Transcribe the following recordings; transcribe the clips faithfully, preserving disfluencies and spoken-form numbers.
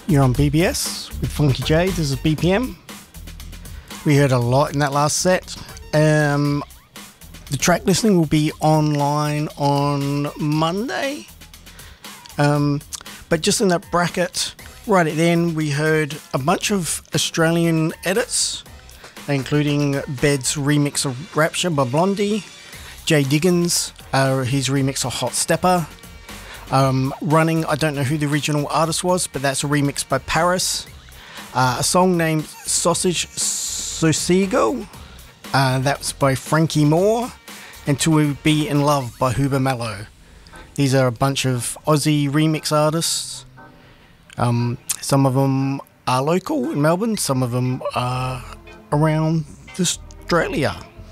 You're on B B S with Funky J. This is B P M. We heard a lot in that last set. Um, the track listing will be online on Monday. Um, but just in that bracket, right at the end, we heard a bunch of Australian edits, including Bed's remix of Rapture by Blondie, Jay Diggins, uh, his remix of Hot Stepper. Um, Running, I don't know who the original artist was, but that's a remix by Paris. Uh, a song named Sausage Sosigo, uh, that's by Frankie Moore, and To Be In Love by Huber Mallow. These are a bunch of Aussie remix artists. Um, some of them are local in Melbourne, some of them are around Australia.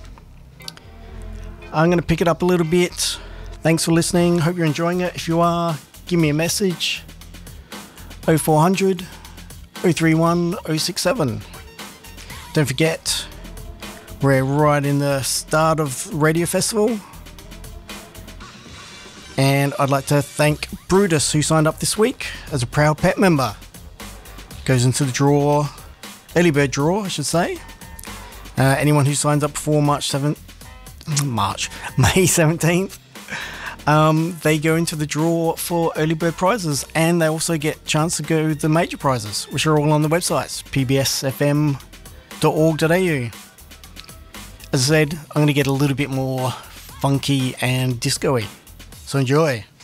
I'm going to pick it up a little bit. Thanks for listening. Hope you're enjoying it. If you are, give me a message. oh four hundred, oh three one, oh six seven. Don't forget, we're right in the start of Radio Festival. And I'd like to thank Brutus, who signed up this week as a proud pet member. Goes into the draw, early bird draw, I should say. Uh, anyone who signs up before March seventh, March, May seventeenth, um, they go into the draw for early bird prizes, and they also get a chance to go the major prizes, which are all on the websites, p b s f m dot org dot a u. As I said, I'm going to get a little bit more funky and disco-y, so enjoy.